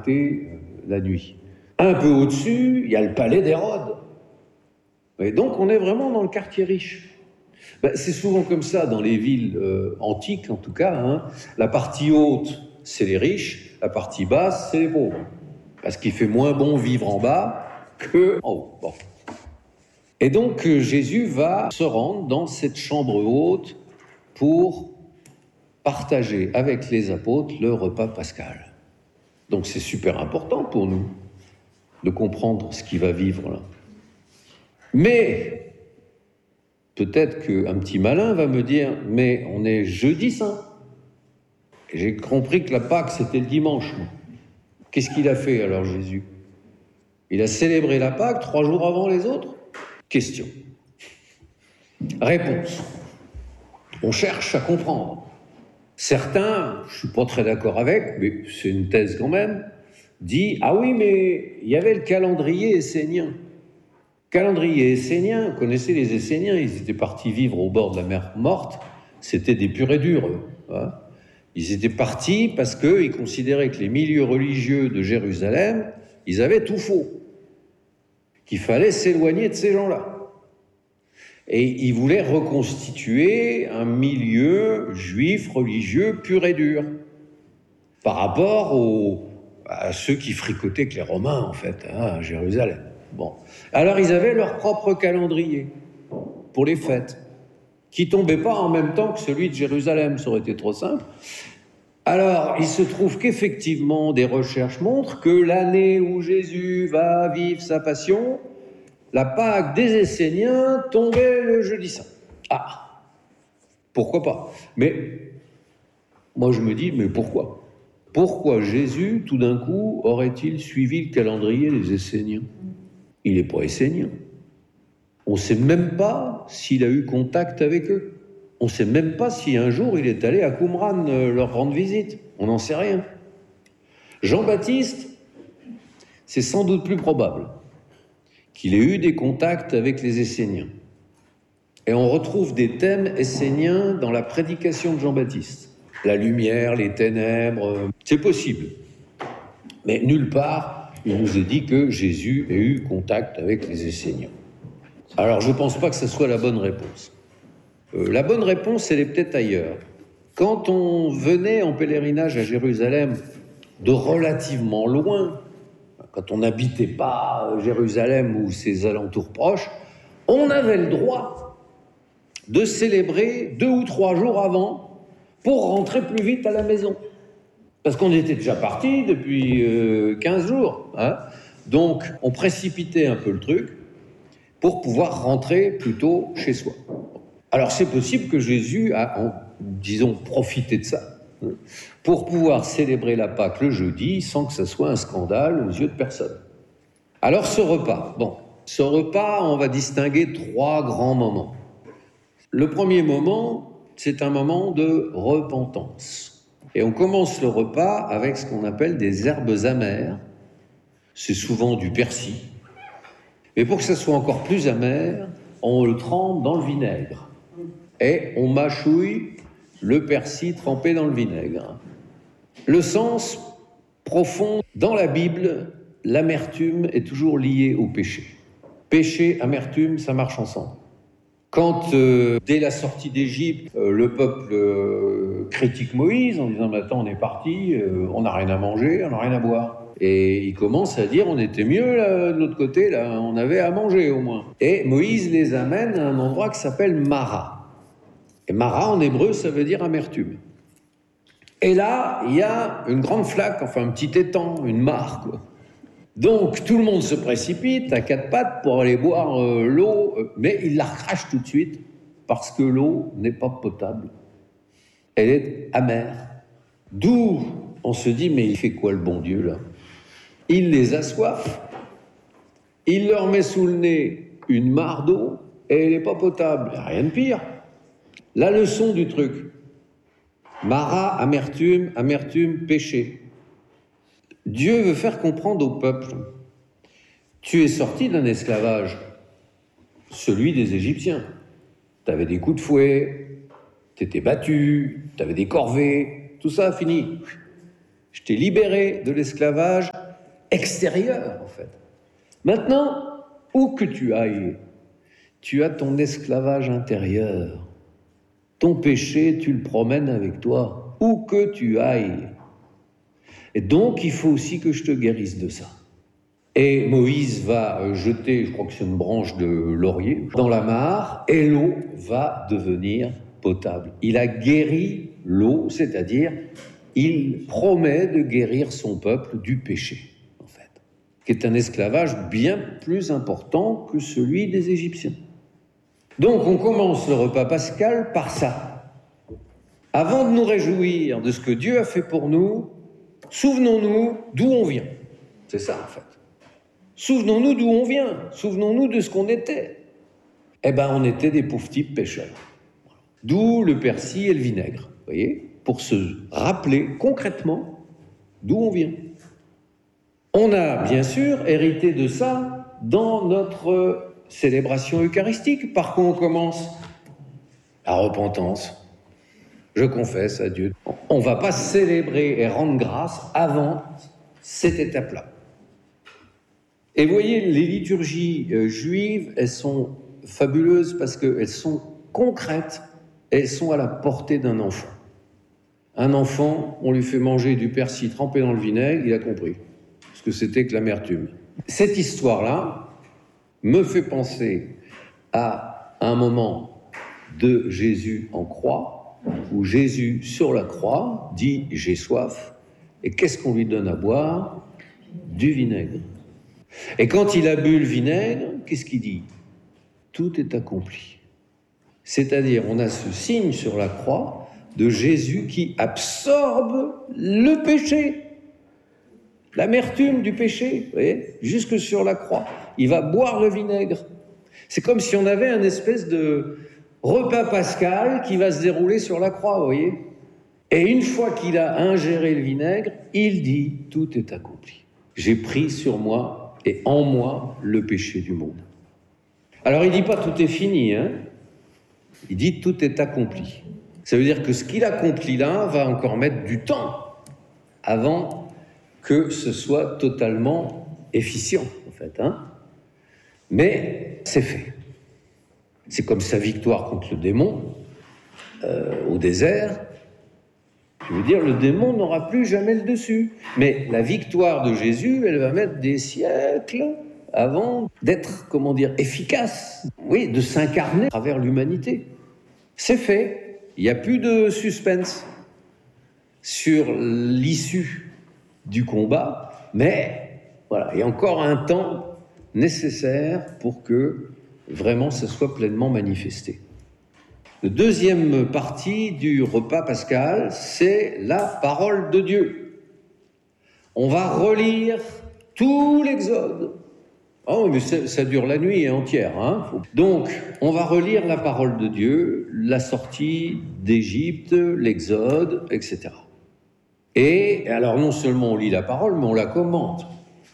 arrêté la nuit. Un peu au-dessus, il y a le palais d'Hérode. Et donc on est vraiment dans le quartier riche. C'est souvent comme ça dans les villes antiques en tout cas. Hein. La partie haute, c'est les riches, la partie basse, c'est les pauvres. Parce qu'il fait moins bon vivre en bas qu'en haut. Bon. Et donc Jésus va se rendre dans cette chambre haute pour partager avec les apôtres le repas pascal. Donc c'est super important pour nous de comprendre ce qu'il va vivre là. Mais peut-être qu'un petit malin va me dire « mais on est jeudi saint ». Et j'ai compris que la Pâque c'était le dimanche. Qu'est-ce qu'il a fait alors Jésus ? Il a célébré la Pâque 3 jours avant les autres ? Question. Réponse. On cherche à comprendre. Certains, je ne suis pas très d'accord avec, mais c'est une thèse quand même, dit « ah oui, mais il y avait le calendrier essénien ». Calendrier essénien, vous connaissez les Esséniens, ils étaient partis vivre au bord de la mer Morte, c'était des purs et durs, eux. Hein. Ils étaient partis parce qu'ils considéraient que les milieux religieux de Jérusalem, ils avaient tout faux, qu'il fallait s'éloigner de ces gens-là. Et ils voulaient reconstituer un milieu juif religieux pur et dur par rapport à ceux qui fricotaient avec les Romains, en fait, hein, à Jérusalem. Bon. Alors, ils avaient leur propre calendrier pour les fêtes, qui ne tombait pas en même temps que celui de Jérusalem, ça aurait été trop simple. Alors, il se trouve qu'effectivement, des recherches montrent que l'année où Jésus va vivre sa passion, la Pâque des Esséniens tombait le jeudi saint. Ah, pourquoi pas ? Mais moi je me dis, mais pourquoi ? Pourquoi Jésus, tout d'un coup, aurait-il suivi le calendrier des Esséniens ? Il n'est pas essénien. On ne sait même pas s'il a eu contact avec eux. On ne sait même pas si un jour il est allé à Qumran leur rendre visite. On n'en sait rien. Jean-Baptiste, c'est sans doute plus probable qu'il ait eu des contacts avec les Esséniens. Et on retrouve des thèmes esséniens dans la prédication de Jean-Baptiste. La lumière, les ténèbres, c'est possible. Mais nulle part, il nous est dit que Jésus ait eu contact avec les Esséniens. Alors, je ne pense pas que ce soit la bonne réponse. La bonne réponse, elle est peut-être ailleurs. Quand on venait en pèlerinage à Jérusalem de relativement loin, quand on n'habitait pas Jérusalem ou ses alentours proches, on avait le droit de célébrer 2 ou 3 jours avant pour rentrer plus vite à la maison. Parce qu'on était déjà partis depuis 15 jours. Hein. Donc, on précipitait un peu le truc pour pouvoir rentrer plus tôt chez soi. Alors, c'est possible que Jésus a, disons, profité de ça pour pouvoir célébrer la Pâque le jeudi sans que ça soit un scandale aux yeux de personne. Alors, ce repas, on va distinguer 3 grands moments. Le premier moment, c'est un moment de repentance. Et on commence le repas avec ce qu'on appelle des herbes amères. C'est souvent du persil. Mais pour que ça soit encore plus amer, on le trempe dans le vinaigre. Et on mâchouille le persil trempé dans le vinaigre. Le sens profond, dans la Bible, l'amertume est toujours liée au péché. Péché, amertume, ça marche ensemble. Quand, dès la sortie d'Égypte, le peuple critique Moïse en disant « Attends, on est parti, on n'a rien à manger, on n'a rien à boire ». Et il commence à dire « On était mieux là, de l'autre côté, là, on avait à manger au moins ». Et Moïse les amène à un endroit qui s'appelle Mara. Et Mara, en hébreu, ça veut dire amertume. Et là, il y a une grande flaque, enfin un petit étang, une mare, quoi. Donc, tout le monde se précipite à 4 pattes pour aller boire l'eau, mais il la recrache tout de suite parce que l'eau n'est pas potable. Elle est amère. D'où on se dit, mais il fait quoi le bon Dieu là ? Il les assoiffe, il leur met sous le nez une mare d'eau et elle n'est pas potable. Rien de pire. La leçon du truc. Mara, amertume, amertume, péché. Dieu veut faire comprendre au peuple, tu es sorti d'un esclavage, celui des Égyptiens. Tu avais des coups de fouet, tu étais battu, tu avais des corvées, tout ça a fini. Je t'ai libéré de l'esclavage extérieur, en fait. Maintenant, où que tu ailles, tu as ton esclavage intérieur. Ton péché, tu le promènes avec toi, où que tu ailles. Et donc, il faut aussi que je te guérisse de ça. Et Moïse va jeter, je crois que c'est une branche de laurier, dans la mare, et l'eau va devenir potable. Il a guéri l'eau, c'est-à-dire, il promet de guérir son peuple du péché, en fait, qui est un esclavage bien plus important que celui des Égyptiens. Donc, on commence le repas pascal par ça. Avant de nous réjouir de ce que Dieu a fait pour nous, souvenons-nous d'où on vient. C'est ça, en fait. Souvenons-nous d'où on vient. Souvenons-nous de ce qu'on était. Eh bien, on était des pauvres types pêcheurs. D'où le persil et le vinaigre, vous voyez, pour se rappeler concrètement d'où on vient. On a, bien sûr, hérité de ça dans notre célébration eucharistique. Par quoi on commence ? La repentance. Je confesse à Dieu. On ne va pas célébrer et rendre grâce avant cette étape-là. Et vous voyez, les liturgies juives, elles sont fabuleuses parce qu'elles sont concrètes, elles sont à la portée d'un enfant. Un enfant, on lui fait manger du persil trempé dans le vinaigre, il a compris ce que c'était que l'amertume. Cette histoire-là me fait penser à un moment de Jésus en croix, où Jésus, sur la croix, dit « j'ai soif ». Et qu'est-ce qu'on lui donne à boire ? Du vinaigre. Et quand il a bu le vinaigre, qu'est-ce qu'il dit ? Tout est accompli. C'est-à-dire, on a ce signe sur la croix de Jésus qui absorbe le péché, l'amertume du péché, vous voyez, jusque sur la croix. Il va boire le vinaigre. C'est comme si on avait un espèce de repas pascal qui va se dérouler sur la croix, vous voyez. Et une fois qu'il a ingéré le vinaigre, il dit « tout est accompli. J'ai pris sur moi et en moi le péché du monde. » Alors il ne dit pas « tout est fini », hein. Il dit « tout est accompli ». Ça veut dire que ce qu'il accomplit là va encore mettre du temps avant que ce soit totalement efficient, en fait, hein. Mais c'est fait. C'est comme sa victoire contre le démon au désert. Je veux dire, le démon n'aura plus jamais le dessus. Mais la victoire de Jésus, elle va mettre des siècles avant d'être, efficace. Oui, de s'incarner à travers l'humanité. C'est fait. Il n'y a plus de suspense sur l'issue du combat, mais voilà, il y a encore un temps nécessaire pour que vraiment ça soit pleinement manifesté. La deuxième partie du repas pascal, c'est la parole de Dieu. On va relire tout l'Exode. Oh, mais ça dure la nuit entière, hein. Donc, on va relire la parole de Dieu, la sortie d'Égypte, l'Exode, etc. Et alors, non seulement on lit la parole, mais on la commente.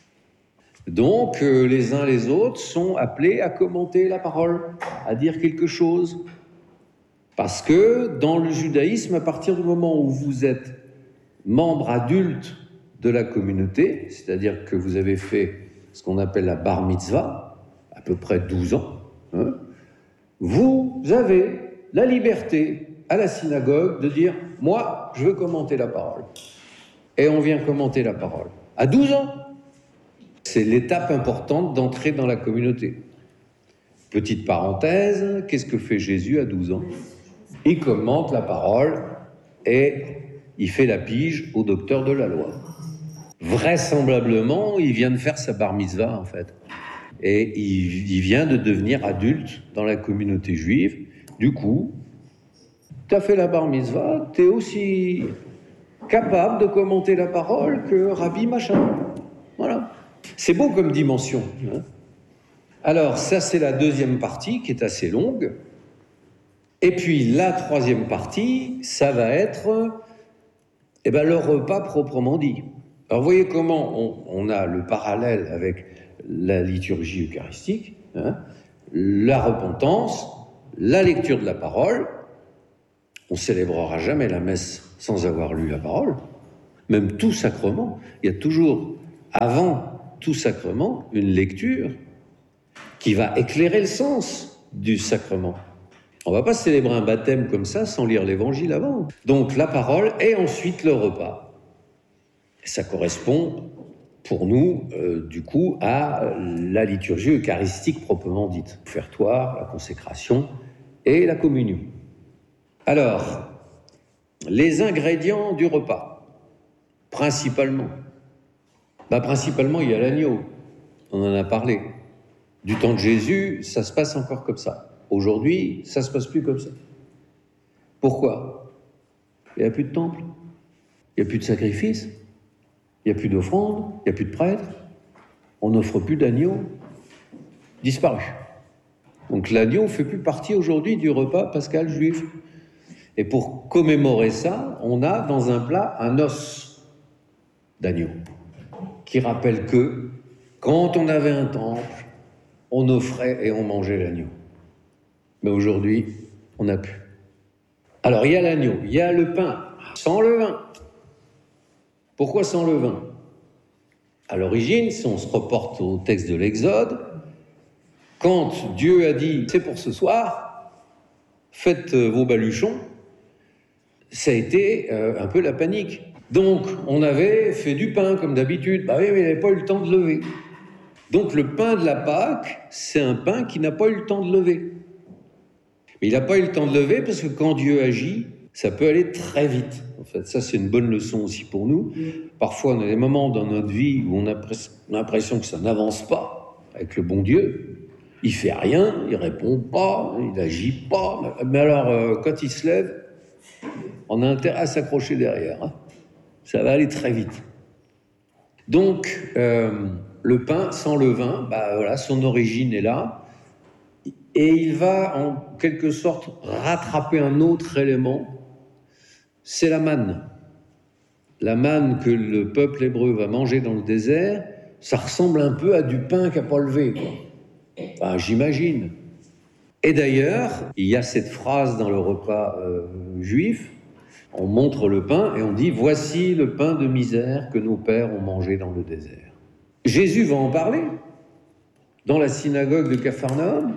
Donc, les uns les autres sont appelés à commenter la parole, à dire quelque chose. Parce que dans le judaïsme, à partir du moment où vous êtes membre adulte de la communauté, c'est-à-dire que vous avez fait ce qu'on appelle la bar mitzvah, à peu près 12 ans, hein, vous avez la liberté à la synagogue de dire « moi, je veux commenter la parole ». Et on vient commenter la parole. À 12 ans, c'est l'étape importante d'entrer dans la communauté. Petite parenthèse, qu'est-ce que fait Jésus à 12 ans ? Il commente la parole et il fait la pige au docteur de la loi. Vraisemblablement, il vient de faire sa bar mitzvah, en fait. Et il vient de devenir adulte dans la communauté juive. Du coup, tu as fait la bar mitzvah, tu es aussi capable de commenter la parole que Rabbi machin. Voilà. C'est beau comme dimension, hein. Alors, ça, c'est la deuxième partie qui est assez longue. Et puis, la troisième partie, ça va être le repas proprement dit. Alors, vous voyez comment on a le parallèle avec la liturgie eucharistique, hein, la repentance, la lecture de la parole. On ne célébrera jamais la messe sans avoir lu la parole. même tout sacrement, il y a toujours, avant tout sacrement, une lecture qui va éclairer le sens du sacrement. On ne va pas célébrer un baptême comme ça sans lire l'évangile avant. Donc la parole et ensuite le repas. Ça correspond pour nous, du coup, à la liturgie eucharistique proprement dite. L'offertoire, la consécration et la communion. Alors, les ingrédients du repas, principalement. Principalement, il y a l'agneau. On en a parlé. Du temps de Jésus, ça se passe encore comme ça. Aujourd'hui, ça ne se passe plus comme ça. Pourquoi ? Il n'y a plus de temple, il n'y a plus de sacrifice, il n'y a plus d'offrande, il n'y a plus de prêtres, on n'offre plus d'agneau, disparu. Donc l'agneau ne fait plus partie aujourd'hui du repas pascal juif. Et pour commémorer ça, on a dans un plat un os d'agneau, qui rappelle que quand on avait un temple, on offrait et on mangeait l'agneau. Mais aujourd'hui, on n'a plus. Alors, il y a l'agneau, il y a le pain, sans levain. Pourquoi sans levain ? À l'origine, si on se reporte au texte de l'Exode, quand Dieu a dit « c'est pour ce soir, faites vos baluchons », ça a été un peu la panique. Donc, on avait fait du pain comme d'habitude. Oui, mais il n'avait pas eu le temps de lever. Donc, le pain de la Pâque, c'est un pain qui n'a pas eu le temps de lever. Mais il n'a pas eu le temps de lever parce que quand Dieu agit, ça peut aller très vite. En fait, ça, c'est une bonne leçon aussi pour nous. Parfois, on a des moments dans notre vie où on a l'impression que ça n'avance pas avec le bon Dieu. Il fait rien, il répond pas, il n'agit pas. Mais alors, quand il se lève, on a intérêt à s'accrocher derrière. Hein. Ça va aller très vite. Donc, le pain sans levain, voilà, son origine est là. Et il va, en quelque sorte, rattraper un autre élément, c'est la manne. La manne que le peuple hébreu va manger dans le désert, ça ressemble un peu à du pain qui n'a pas levé, quoi. Enfin, j'imagine. Et d'ailleurs, il y a cette phrase dans le repas juif, on montre le pain et on dit « Voici le pain de misère que nos pères ont mangé dans le désert ». Jésus va en parler dans la synagogue de Capharnaüm.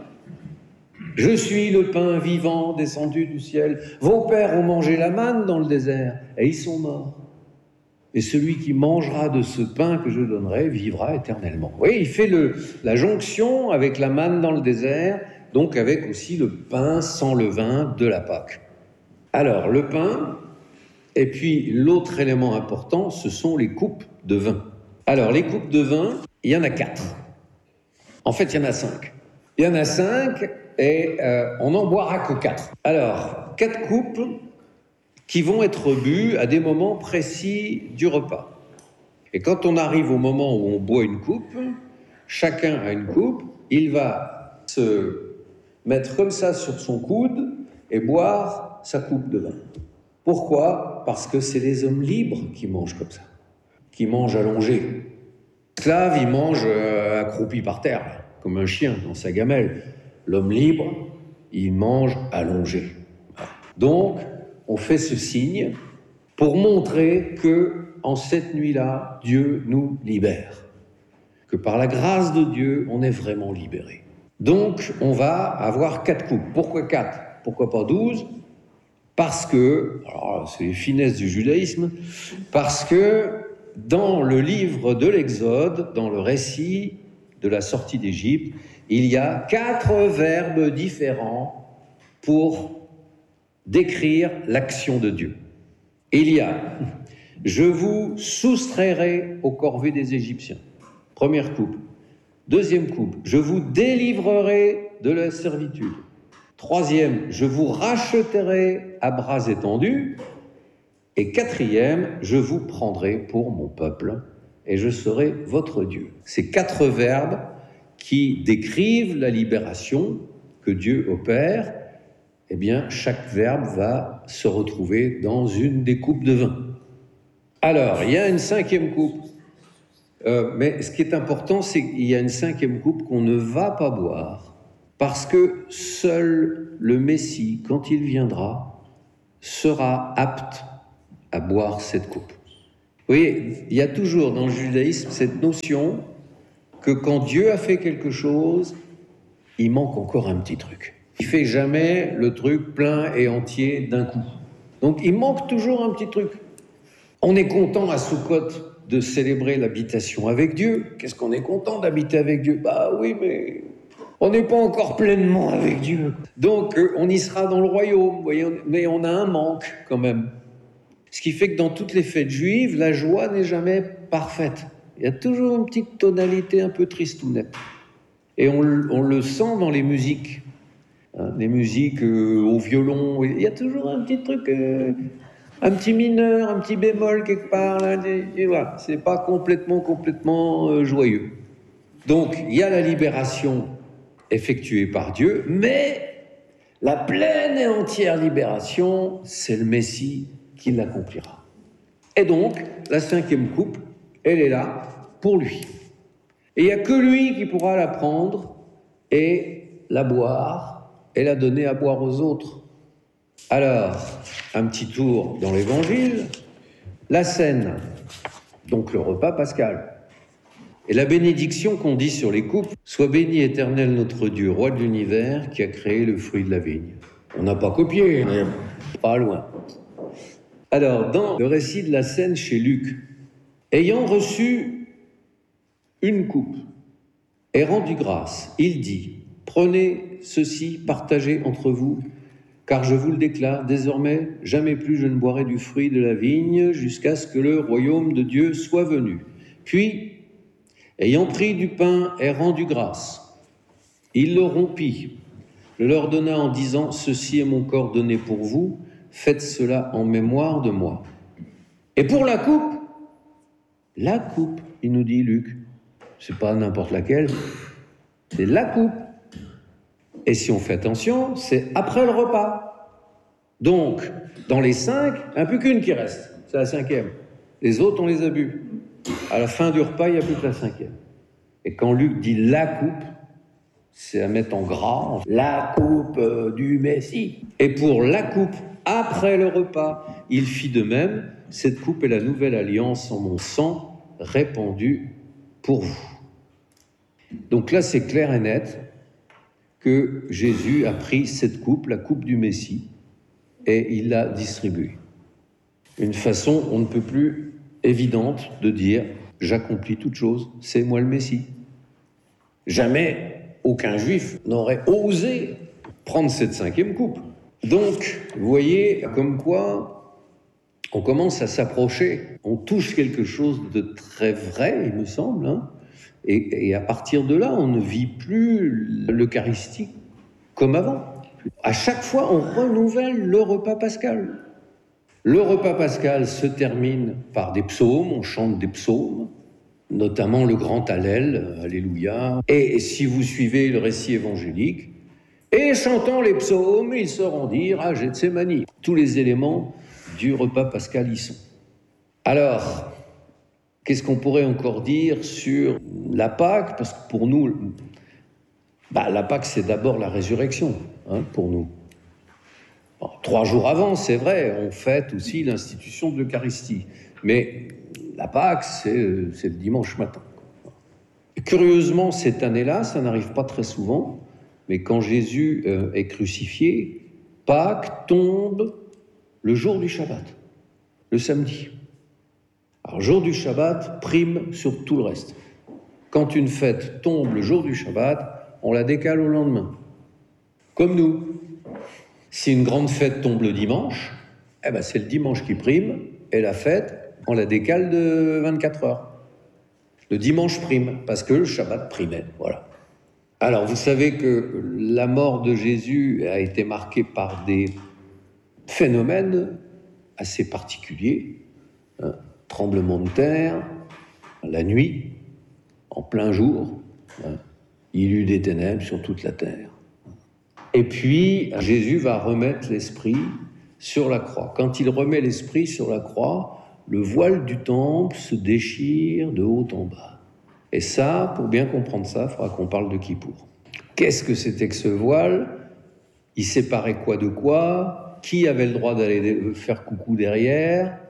« Je suis le pain vivant descendu du ciel. Vos pères ont mangé la manne dans le désert et ils sont morts. Et celui qui mangera de ce pain que je donnerai vivra éternellement. » Vous voyez, il fait la jonction avec la manne dans le désert, donc avec aussi le pain sans levain de la Pâque. Alors, le pain, et puis l'autre élément important, ce sont les coupes de vin. Alors, les coupes de vin, il y en a 4. En fait, il y en a 5. Il y en a 5 et on n'en boira que 4. Alors, 4 coupes qui vont être bues à des moments précis du repas. Et quand on arrive au moment où on boit une coupe, chacun a une coupe, il va se mettre comme ça sur son coude et boire sa coupe de vin. Pourquoi ? Parce que c'est les hommes libres qui mangent comme ça, qui mangent allongés. L'esclave, il mange accroupi par terre, comme un chien dans sa gamelle. L'homme libre, il mange allongé. Donc, on fait ce signe pour montrer que, en cette nuit-là, Dieu nous libère. Que par la grâce de Dieu, on est vraiment libéré. Donc, on va avoir 4 coupes. Pourquoi 4 ? Pourquoi pas 12 ? Parce que, alors c'est les finesses du judaïsme, parce que dans le livre de l'Exode, dans le récit de la sortie d'Égypte, il y a 4 verbes différents pour décrire l'action de Dieu. Il y a « Je vous soustrairai aux corvées des Égyptiens ». Première coupe. Deuxième coupe. « Je vous délivrerai de la servitude ». Troisième, « Je vous racheterai à bras étendus ». Et quatrième, « Je vous prendrai pour mon peuple et je serai votre Dieu ». Ces 4 verbes qui décrivent la libération que Dieu opère, eh bien, chaque verbe va se retrouver dans une des coupes de vin. Alors, il y a une 5e coupe. Mais ce qui est important, c'est qu'il y a une 5e coupe qu'on ne va pas boire parce que seul le Messie, quand il viendra, sera apte à boire cette coupe. Vous voyez, il y a toujours dans le judaïsme cette notion que quand Dieu a fait quelque chose, il manque encore un petit truc. Il ne fait jamais le truc plein et entier d'un coup. Donc il manque toujours un petit truc. On est content à Sukkot de célébrer l'habitation avec Dieu. Qu'est-ce qu'on est content d'habiter avec Dieu? Bah oui, mais on n'est pas encore pleinement avec Dieu. Donc on y sera dans le royaume, vous voyez, mais on a un manque quand même. Ce qui fait que dans toutes les fêtes juives, la joie n'est jamais parfaite. Il y a toujours une petite tonalité un peu tristounette. Et on le sent dans les musiques. Les musiques au violon. Il y a toujours un petit truc, un petit mineur, un petit bémol quelque part. Là, et voilà, c'est pas complètement joyeux. Donc, il y a la libération effectuée par Dieu, mais la pleine et entière libération, c'est le Messie qui l'accomplira. Et donc, la 5e coupe, elle est là pour lui. Et il n'y a que lui qui pourra la prendre et la boire et la donner à boire aux autres. Alors, un petit tour dans l'Évangile. La scène, donc le repas pascal. Et la bénédiction qu'on dit sur les coupes, « Sois béni, Éternel notre Dieu, roi de l'univers, qui a créé le fruit de la vigne. » On n'a pas copié, mais pas loin. Alors, dans le récit de la scène chez Luc, ayant reçu une coupe et rendu grâce, il dit, « Prenez ceci, partagez entre vous, car je vous le déclare, désormais, jamais plus je ne boirai du fruit de la vigne jusqu'à ce que le royaume de Dieu soit venu. » Puis, ayant pris du pain et rendu grâce, il le rompit, le leur donna en disant, « Ceci est mon corps donné pour vous, faites cela en mémoire de moi. » Et pour la coupe, il nous dit Luc, c'est pas n'importe laquelle, c'est la coupe. Et si on fait attention, c'est après le repas. Donc, dans les 5, il n'y en a plus qu'une qui reste, c'est la 5e. Les autres, on les a bu. À la fin du repas, il n'y a plus que la 5e. Et quand Luc dit la coupe, c'est à mettre en gras, la coupe du Messie. Et pour la coupe, après le repas, il fit de même. Cette coupe est la nouvelle alliance en mon sang, répandue pour vous. Donc là, c'est clair et net que Jésus a pris cette coupe, la coupe du Messie, et il l'a distribuée. Une façon, on ne peut plus évidente de dire « j'accomplis toute chose, c'est moi le Messie ». Jamais aucun juif n'aurait osé prendre cette 5e coupe. Donc, vous voyez, comme quoi on commence à s'approcher, on touche quelque chose de très vrai, il me semble, hein, et à partir de là, on ne vit plus l'Eucharistie comme avant. À chaque fois, on renouvelle le repas pascal. Le repas pascal se termine par des psaumes, on chante des psaumes, notamment le grand Hallel, Alléluia. Et si vous suivez le récit évangélique, et chantant les psaumes, ils se rendirent à Gethsémani. Tous les éléments du repas pascal y sont. Alors, qu'est-ce qu'on pourrait encore dire sur la Pâque? Parce que pour nous, la Pâque, c'est d'abord la résurrection, hein, pour nous. Bon, 3 jours avant, c'est vrai, on fête aussi l'institution de l'Eucharistie. Mais la Pâque, c'est le dimanche matin. Et curieusement, cette année-là, ça n'arrive pas très souvent, mais quand Jésus est crucifié, Pâques tombe le jour du Shabbat, le samedi. Alors, jour du Shabbat prime sur tout le reste. Quand une fête tombe le jour du Shabbat, on la décale au lendemain. Comme nous. Si une grande fête tombe le dimanche, c'est le dimanche qui prime, et la fête, on la décale de 24 heures. Le dimanche prime, parce que le Shabbat primait, voilà. Alors, vous savez que la mort de Jésus a été marquée par des phénomènes assez particuliers, hein, tremblement de terre, la nuit, en plein jour, hein, il y eut des ténèbres sur toute la terre. Et puis, Jésus va remettre l'esprit sur la croix. Quand il remet l'esprit sur la croix, le voile du temple se déchire de haut en bas. Et ça, pour bien comprendre ça, il faudra qu'on parle de Kippour. Qu'est-ce que c'était que ce voile? Il séparait quoi de quoi? Qui avait le droit d'aller faire coucou derrière?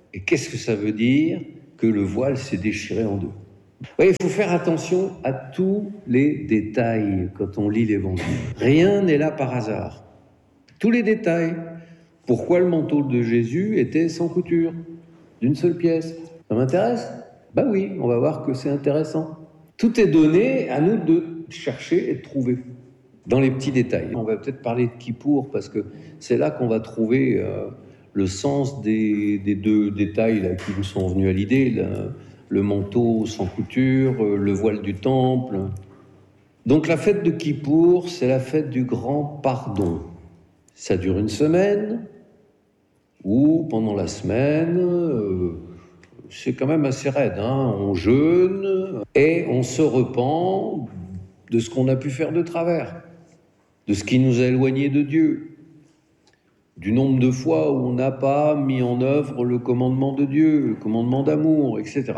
Et qu'est-ce que ça veut dire que le voile s'est déchiré en deux? Vous voyez, il faut faire attention à tous les détails quand on lit l'Évangile. Rien n'est là par hasard. Tous les détails. Pourquoi le manteau de Jésus était sans couture, d'une seule pièce? Ça m'intéresse? Ben oui, on va voir que c'est intéressant. Tout est donné à nous de chercher et de trouver dans les petits détails. On va peut-être parler de Kippour parce que c'est là qu'on va trouver le sens des deux détails là, qui nous sont venus à l'idée. Le manteau sans couture, le voile du temple. Donc la fête de Kippour, c'est la fête du grand pardon. Ça dure une semaine, ou pendant la semaine, c'est quand même assez raide. On jeûne et on se repent de ce qu'on a pu faire de travers, de ce qui nous a éloignés de Dieu, du nombre de fois où on n'a pas mis en œuvre le commandement de Dieu, le commandement d'amour, etc.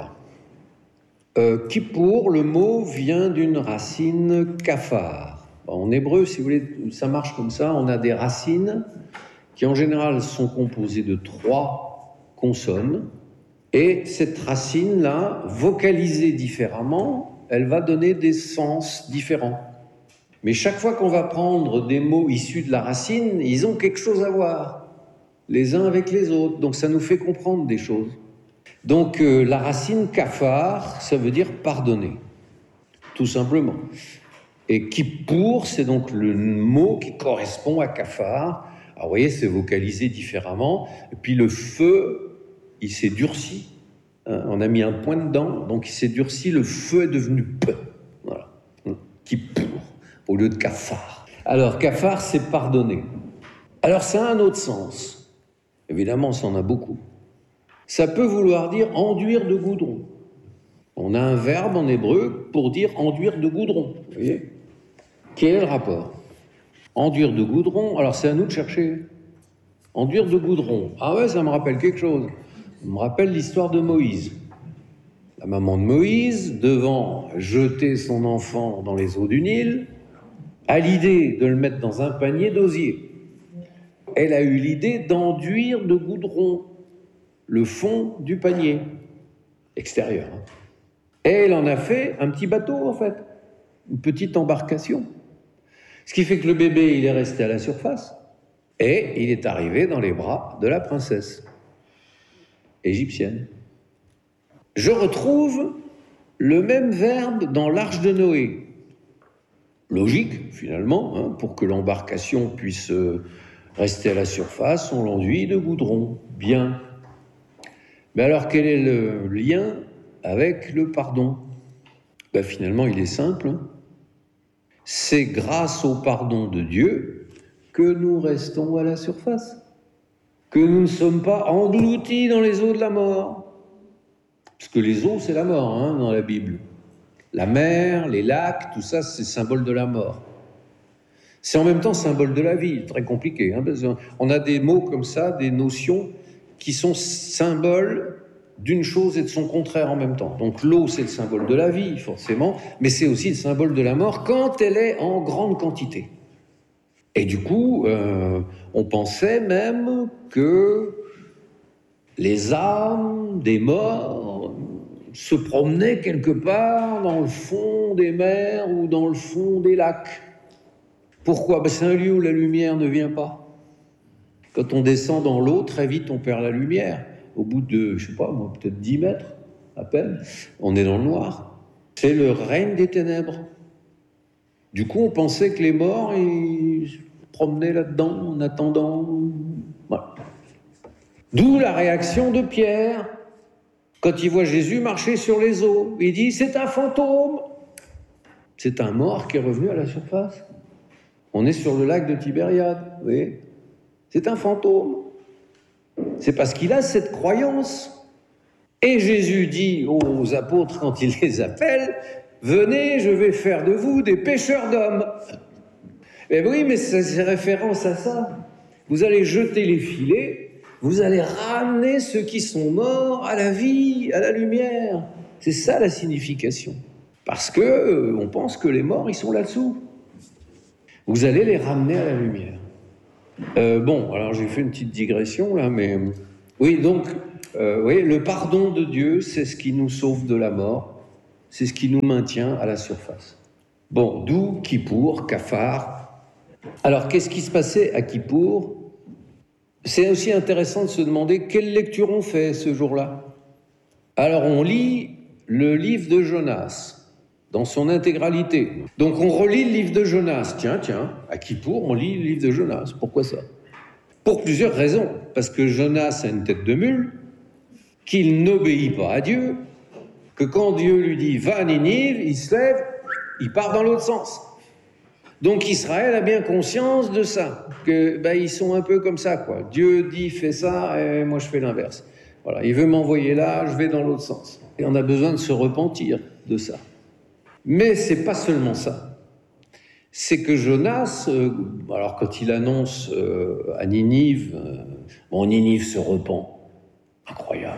Kippour, le mot vient d'une racine kafar. En hébreu, si vous voulez, ça marche comme ça. On a des racines qui, en général, sont composées de 3 consonnes. Et cette racine-là, vocalisée différemment, elle va donner des sens différents. Mais chaque fois qu'on va prendre des mots issus de la racine, ils ont quelque chose à voir, les uns avec les autres. Donc ça nous fait comprendre des choses. Donc la racine kafar, ça veut dire pardonner, tout simplement. Et Kippour, c'est donc le mot qui correspond à kafar. Alors vous voyez, c'est vocalisé différemment. Et puis le feu, il s'est durci. On a mis un point dedans, donc il s'est durci. Le feu est devenu peu. Voilà. Kippour, au lieu de kafar. Alors kafar, c'est pardonner. Alors ça a un autre sens. Évidemment, ça en a beaucoup. Ça peut vouloir dire enduire de goudron. On a un verbe en hébreu pour dire enduire de goudron. Vous voyez ? Quel est le rapport? Enduire de goudron, alors c'est à nous de chercher. Enduire de goudron. Ah ouais, ça me rappelle quelque chose. Ça me rappelle l'histoire de Moïse. La maman de Moïse, devant jeter son enfant dans les eaux du Nil, a l'idée de le mettre dans un panier d'osier. Elle a eu l'idée d'enduire de goudron le fond du panier extérieur. Et elle en a fait un petit bateau, en fait, une petite embarcation. Ce qui fait que le bébé, il est resté à la surface et il est arrivé dans les bras de la princesse égyptienne. Je retrouve le même verbe dans l'arche de Noé. Logique, finalement, pour que l'embarcation puisse rester à la surface, on l'enduit de goudron. Bien. Mais alors, quel est le lien avec le pardon? Finalement, il est simple. C'est grâce au pardon de Dieu que nous restons à la surface, que nous ne sommes pas engloutis dans les eaux de la mort. Parce que les eaux, c'est la mort, dans la Bible. La mer, les lacs, tout ça, c'est symbole de la mort. C'est en même temps symbole de la vie, très compliqué. Parce qu'on a des mots comme ça, des notions qui sont symboles d'une chose et de son contraire en même temps. Donc l'eau, c'est le symbole de la vie, forcément, mais c'est aussi le symbole de la mort quand elle est en grande quantité. Et du coup, on pensait même que les âmes des morts se promenaient quelque part dans le fond des mers ou dans le fond des lacs. Pourquoi ? C'est un lieu où la lumière ne vient pas. Quand on descend dans l'eau, très vite, on perd la lumière. Au bout de, je sais pas, moi, peut-être 10 mètres, à peine, on est dans le noir. C'est le règne des ténèbres. Du coup, on pensait que les morts, ils se promenaient là-dedans en attendant. Voilà. D'où la réaction de Pierre, quand il voit Jésus marcher sur les eaux. Il dit, c'est un fantôme. C'est un mort qui est revenu à la surface. On est sur le lac de Tibériade, vous voyez ? C'est un fantôme. C'est parce qu'il a cette croyance. Et Jésus dit aux apôtres quand il les appelle, « Venez, je vais faire de vous des pêcheurs d'hommes. » Mais oui, mais c'est référence à ça. Vous allez jeter les filets, vous allez ramener ceux qui sont morts à la vie, à la lumière. C'est ça la signification. Parce que on pense que les morts, ils sont là-dessous. Vous allez les ramener à la lumière. Alors j'ai fait une petite digression là, mais oui, donc Vous voyez, le pardon de Dieu, c'est ce qui nous sauve de la mort, c'est ce qui nous maintient à la surface. Bon, d'où Kippour, Kafar. Alors, qu'est-ce qui se passait à Kippour? C'est aussi intéressant de se demander quelle lecture on fait ce jour-là. Alors, on lit le livre de Jonas dans son intégralité. Donc, on relit le livre de Jonas. Tiens, à Kippour, on lit le livre de Jonas. Pourquoi ça? Pour plusieurs raisons. Parce que Jonas a une tête de mule, qu'il n'obéit pas à Dieu, que quand Dieu lui dit « va à Ninive », il se lève, il part dans l'autre sens. Donc Israël a bien conscience de ça, que ils sont un peu comme ça, quoi. Dieu dit « fais ça » et moi je fais l'inverse. Voilà, il veut m'envoyer là, je vais dans l'autre sens. Et on a besoin de se repentir de ça. Mais c'est pas seulement ça. C'est que Jonas, alors quand il annonce à Ninive, Ninive se repent. Incroyable.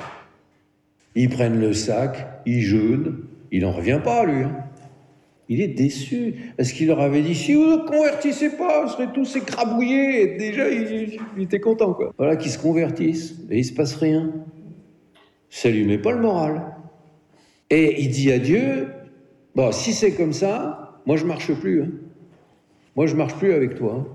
Ils prennent le sac, ils jeûnent, il n'en revient pas, lui. Il est déçu, parce qu'il leur avait dit, si vous ne convertissez pas, vous serez tous écrabouillés. Et déjà, il était content, quoi. Voilà qu'ils se convertissent, et il ne se passe rien. Ça ne lui met pas le moral. Et il dit à Dieu, si c'est comme ça, moi je ne marche plus. Moi je ne marche plus avec toi.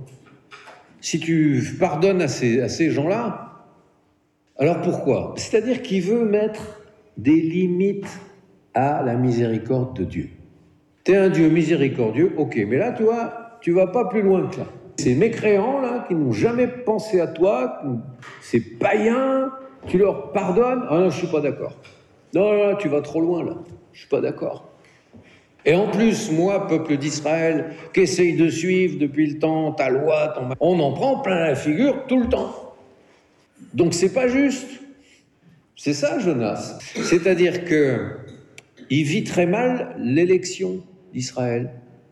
Si tu pardonnes à ces gens-là, alors pourquoi? C'est-à-dire qu'il veut mettre des limites à la miséricorde de Dieu. T'es un Dieu miséricordieux, ok, mais là, tu vas pas plus loin que ça. Ces mécréants, là, qui n'ont jamais pensé à toi, ces païens, tu leur pardonnes? Ah non, je suis pas d'accord. Non, tu vas trop loin, là. Je suis pas d'accord. Et en plus, moi, peuple d'Israël, qui essaye de suivre depuis le temps ta loi, on en prend plein la figure tout le temps. Donc c'est pas juste. C'est ça, Jonas. C'est-à-dire qu'il vit très mal l'élection d'Israël.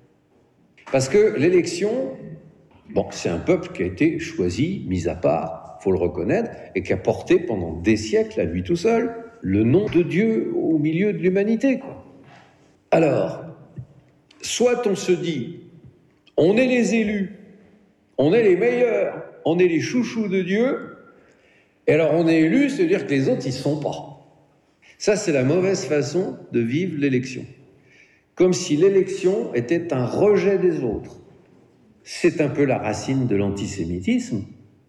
Parce que l'élection, c'est un peuple qui a été choisi, mis à part, il faut le reconnaître, et qui a porté pendant des siècles, à lui tout seul, le nom de Dieu au milieu de l'humanité, quoi. Alors, soit on se dit, on est les élus, on est les meilleurs, on est les chouchous de Dieu, et alors on est élu, c'est-à-dire que les autres, ils ne sont pas. Ça, c'est la mauvaise façon de vivre l'élection. Comme si l'élection était un rejet des autres. C'est un peu la racine de l'antisémitisme.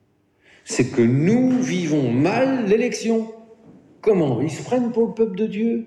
C'est que nous vivons mal l'élection. Comment? Ils se prennent pour le peuple de Dieu.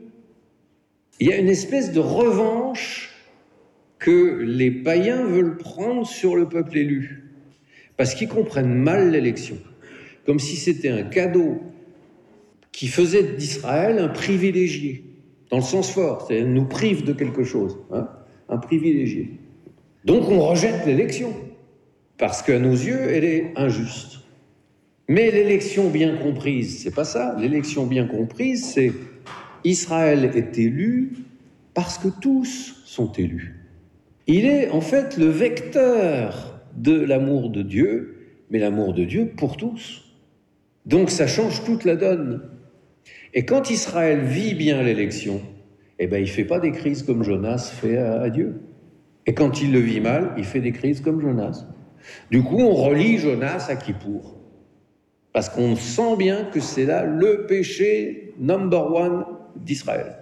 Il y a une espèce de revanche que les païens veulent prendre sur le peuple élu. Parce qu'ils comprennent mal l'élection. Comme si c'était un cadeau qui faisait d'Israël un privilégié, dans le sens fort, c'est-à-dire nous prive de quelque chose, un privilégié. Donc on rejette l'élection, parce qu'à nos yeux, elle est injuste. Mais l'élection bien comprise, c'est pas ça. L'élection bien comprise, c'est Israël est élu parce que tous sont élus. Il est en fait le vecteur de l'amour de Dieu, mais l'amour de Dieu pour tous. Donc ça change toute la donne. Et quand Israël vit bien l'élection, il ne fait pas des crises comme Jonas fait à Dieu. Et quand il le vit mal, il fait des crises comme Jonas. Du coup, on relie Jonas à Kippour. Parce qu'on sent bien que c'est là le péché number one d'Israël.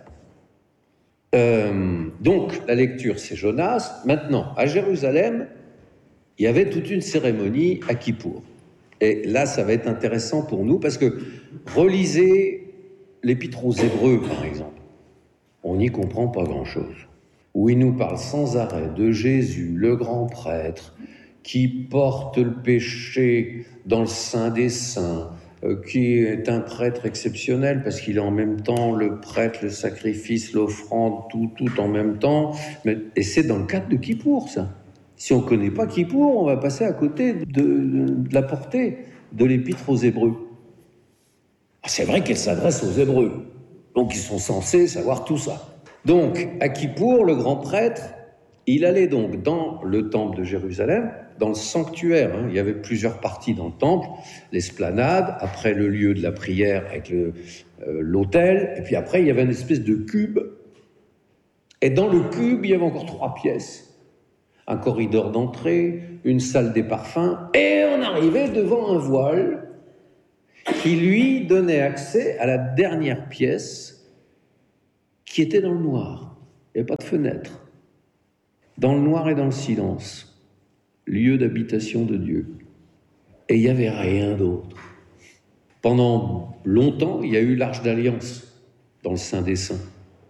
Donc, la lecture, c'est Jonas. Maintenant, à Jérusalem, il y avait toute une cérémonie à Kippour. Et là, ça va être intéressant pour nous, parce que relisez l'Épître aux Hébreux, par exemple. On n'y comprend pas grand-chose. Où il nous parle sans arrêt de Jésus, le grand prêtre, qui porte le péché dans le Saint des Saints, qui est un prêtre exceptionnel, parce qu'il est en même temps le prêtre, le sacrifice, l'offrande, tout en même temps. Et c'est dans le cadre de Kippour, ça. Si on ne connaît pas Kippour, on va passer à côté de la portée de l'Épître aux Hébreux. C'est vrai qu'elle s'adresse aux Hébreux, donc ils sont censés savoir tout ça. Donc, à Kippour, le grand prêtre, il allait donc dans le temple de Jérusalem, dans le sanctuaire. Il y avait plusieurs parties dans le temple, l'esplanade, après le lieu de la prière avec l'autel, et puis après, il y avait une espèce de cube. Et dans le cube, il y avait encore 3 pièces. Un corridor d'entrée, une salle des parfums, et on arrivait devant un voile. qui lui donnait accès à la dernière pièce qui était dans le noir. Il n'y avait pas de fenêtre. Dans le noir et dans le silence, lieu d'habitation de Dieu. Et il n'y avait rien d'autre. Pendant longtemps, il y a eu l'Arche d'Alliance dans le Saint des Saints.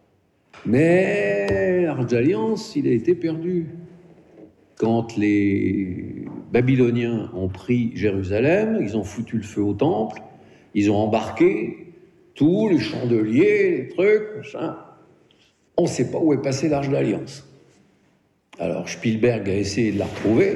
Mais l'Arche d'Alliance, il a été perdu. Quand les Babyloniens ont pris Jérusalem, ils ont foutu le feu au temple, ils ont embarqué tous les chandeliers, les trucs, machin. On ne sait pas où est passée l'Arche d'Alliance. Alors Spielberg a essayé de la retrouver.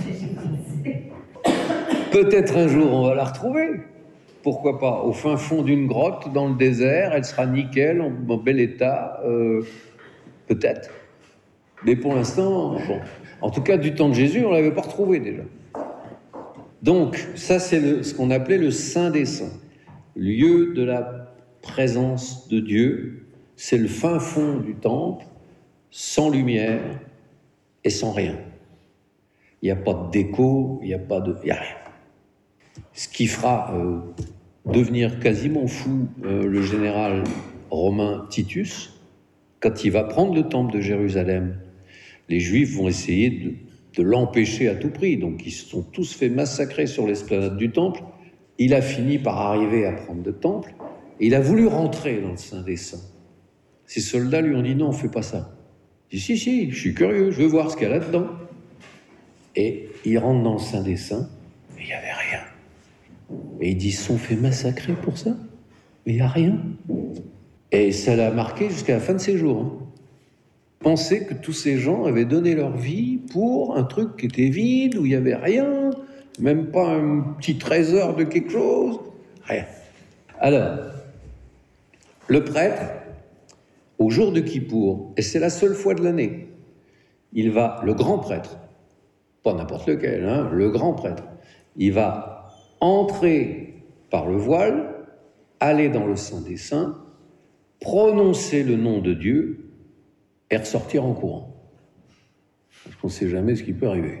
Peut-être un jour on va la retrouver. Pourquoi pas? Au fin fond d'une grotte, dans le désert, elle sera nickel, en bel état. Peut-être. Mais pour l'instant, bon. En tout cas, du temps de Jésus, on ne l'avait pas retrouvée déjà. Donc, ça, c'est ce qu'on appelait le Saint des Saints. Lieu de la présence de Dieu. C'est le fin fond du temple, sans lumière et sans rien. Il n'y a pas de déco, il n'y a rien. Ce qui fera devenir quasiment fou le général romain Titus, quand il va prendre le temple de Jérusalem. Les Juifs vont essayer de l'empêcher à tout prix. Donc, ils se sont tous fait massacrer sur l'esplanade du temple. Il a fini par arriver à prendre le temple. Et il a voulu rentrer dans le Saint des Saints. Ses soldats lui ont dit non, on ne fait pas ça. Il dit si, je suis curieux, je veux voir ce qu'il y a là-dedans. Et il rentre dans le Saint des Saints, et il n'y avait rien. Et ils disent, ils se sont fait massacrer pour ça? Mais il n'y a rien. Et ça l'a marqué jusqu'à la fin de ses jours. Hein. Penser que tous ces gens avaient donné leur vie pour un truc qui était vide, où il n'y avait rien, même pas un petit trésor de quelque chose, rien. Alors, le prêtre, au jour de Kippour, et c'est la seule fois de l'année, le grand prêtre, pas n'importe lequel, hein, le grand prêtre, il va entrer par le voile, aller dans le Saint des Saints, prononcer le nom de Dieu et ressortir en courant. Parce qu'on ne sait jamais ce qui peut arriver.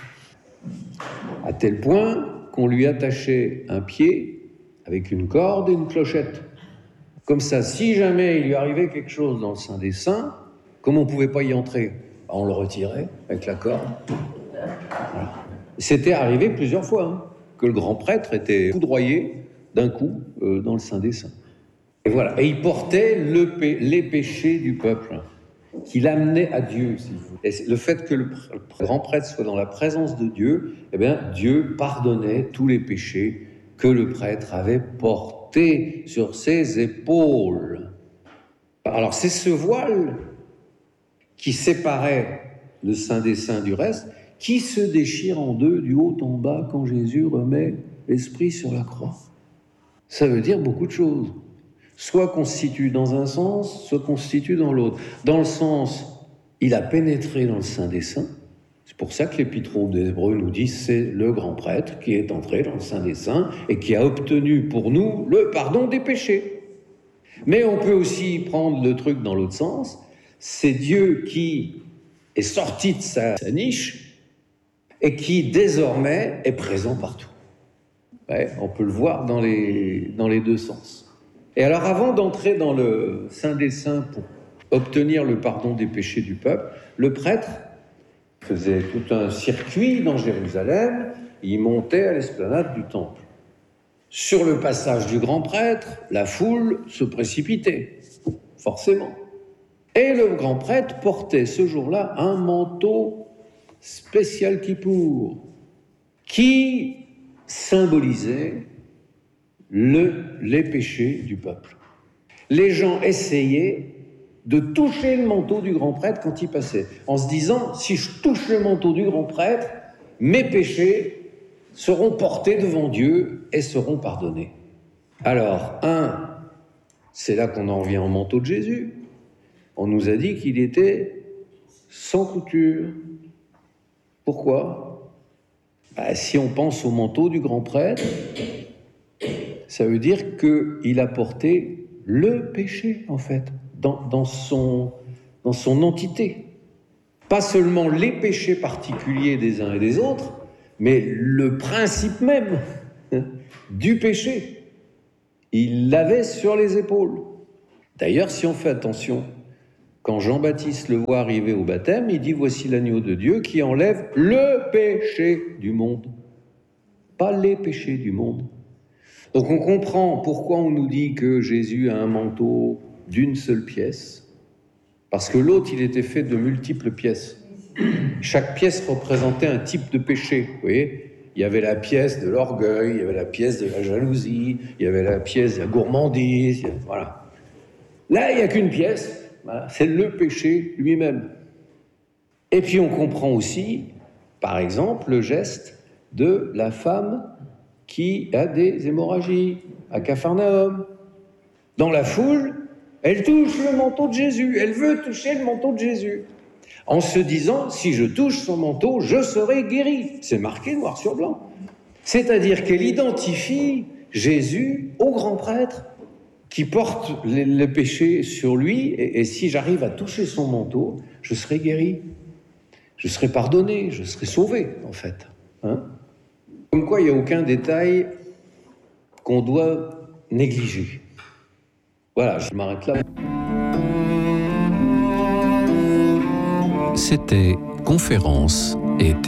À tel point qu'on lui attachait un pied avec une corde et une clochette. Comme ça, si jamais il lui arrivait quelque chose dans le Saint des Saints, comme on ne pouvait pas y entrer, on le retirait avec la corde. Voilà. C'était arrivé plusieurs fois, hein, que le grand prêtre était foudroyé d'un coup dans le Saint des Saints. Et voilà. Et il portait les péchés du peuple, qui l'amenait à Dieu, s'il vous plaît. Et le fait que le grand prêtre soit dans la présence de Dieu, eh bien, Dieu pardonnait tous les péchés que le prêtre avait portés sur ses épaules. Alors, c'est ce voile qui séparait le Saint des Saints du reste, qui se déchire en deux du haut en bas quand Jésus remet l'Esprit sur la croix. Ça veut dire beaucoup de choses. Soit constitue dans un sens, soit constitue dans l'autre. Dans le sens, il a pénétré dans le Saint des Saints. C'est pour ça que l'Épître aux Hébreux nous dit c'est le grand prêtre qui est entré dans le Saint des Saints et qui a obtenu pour nous le pardon des péchés. Mais on peut aussi prendre le truc dans l'autre sens. C'est Dieu qui est sorti de sa niche et qui désormais est présent partout. Ouais, on peut le voir dans les deux sens. Et alors, avant d'entrer dans le Saint des Saints pour obtenir le pardon des péchés du peuple, le prêtre faisait tout un circuit dans Jérusalem, il montait à l'esplanade du temple. Sur le passage du grand prêtre, la foule se précipitait, forcément. Et le grand prêtre portait ce jour-là un manteau spécial Kippour, qui symbolisait les péchés du peuple. Les gens essayaient de toucher le manteau du grand prêtre quand il passait, en se disant, si je touche le manteau du grand prêtre, mes péchés seront portés devant Dieu et seront pardonnés. Alors, c'est là qu'on en revient au manteau de Jésus. On nous a dit qu'il était sans couture. Pourquoi ? Si on pense au manteau du grand prêtre, ça veut dire qu'il a porté le péché, en fait, dans son entité. Pas seulement les péchés particuliers des uns et des autres, mais le principe même du péché. il l'avait sur les épaules. D'ailleurs, si on fait attention, quand Jean-Baptiste le voit arriver au baptême, il dit « Voici l'agneau de Dieu qui enlève le péché du monde ». Pas les péchés du monde. Donc on comprend pourquoi on nous dit que Jésus a un manteau d'une seule pièce, parce que l'autre, il était fait de multiples pièces. Chaque pièce représentait un type de péché, vous voyez ? Il y avait la pièce de l'orgueil, il y avait la pièce de la jalousie, il y avait la pièce de la gourmandise, voilà. Là, il n'y a qu'une pièce, voilà, c'est le péché lui-même. Et puis on comprend aussi, par exemple, le geste de la femme qui a des hémorragies à Capharnaüm. Dans la foule, elle touche le manteau de Jésus, elle veut toucher le manteau de Jésus, en se disant, si je touche son manteau, je serai guéri. C'est marqué noir sur blanc. C'est-à-dire qu'elle identifie Jésus au grand prêtre qui porte le péché sur lui, et si j'arrive à toucher son manteau, je serai guéri. Je serai pardonné, je serai sauvé, en fait. Hein ? Comme quoi, il n'y a aucun détail qu'on doit négliger. Voilà, je m'arrête là. C'était Conférences et